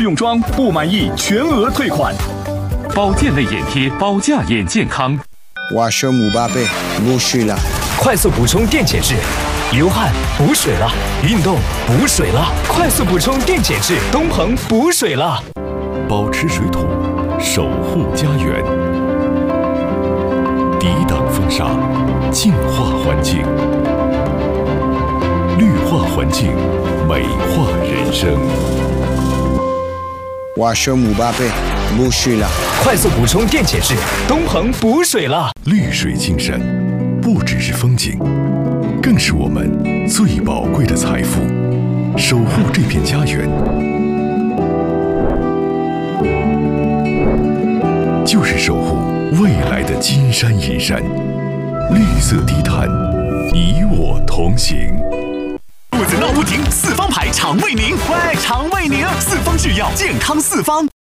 用装不满意全额退款。 保健类眼贴，保价眼健康。 我是姆巴佩，不水了。 快速补充电解质，流汗补水了，运动补水了，快速补充电解质，东鹏补水了。 保持水土，守护家园，抵挡风沙，净化环境，绿化环境，美化人生。 我是姆巴佩，不水了。 快速补充电解质，东鹏补水了。 绿水青山，不只是风景，更是我们最宝贵的财富。守护这片家园，就是守护未来的金山银山。绿色低碳，与我同行。 肚子闹不停，四方牌肠胃宁，喂，肠胃宁，四方制药，健康四方。